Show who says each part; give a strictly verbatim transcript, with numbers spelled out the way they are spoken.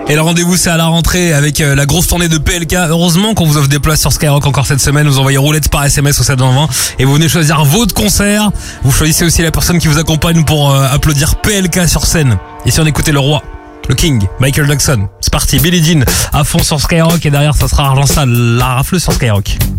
Speaker 1: Et le rendez-vous, c'est à la rentrée avec la grosse tournée de P L K. Heureusement qu'on vous offre des places sur Skyrock encore cette semaine. Vous envoyez roulette par S M S au sept vingt vingt et vous venez choisir votre concert. Vous choisissez aussi la personne qui vous accompagne pour euh, applaudir P L K sur scène. Et si on écoutait le roi, le King, Michael Jackson. C'est parti, Billie Jean à fond sur Skyrock et derrière ça sera Argent Sale, la rafle sur Skyrock.